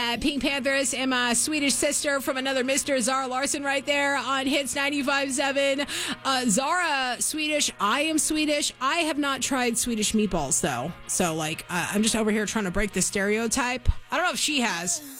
Pink Panthers and my Swedish sister from another Mr. Zara Larson right there on Hits 95.7. Zara, Swedish. I am Swedish. I have not tried Swedish meatballs, though. So, I'm just over here trying to break the stereotype. I don't know if she has.